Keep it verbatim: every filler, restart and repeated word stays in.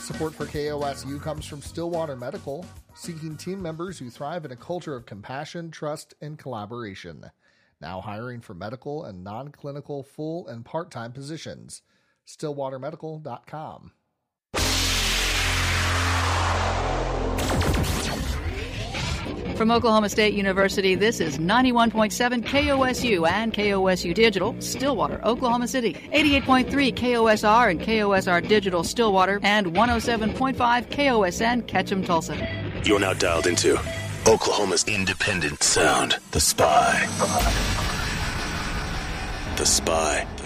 Support for K O S U comes from Stillwater Medical, seeking team members who thrive in a culture of compassion, trust, and collaboration. Now hiring for medical and non-clinical full and part-time positions. stillwater medical dot com. From Oklahoma State University, this is ninety-one point seven K O S U and K O S U Digital, Stillwater, Oklahoma City. eighty-eight point three K O S R and K O S R Digital, Stillwater, and one oh seven point five K O S N, Ketchum, Tulsa. You're now dialed into Oklahoma's independent sound, The Spy. The Spy.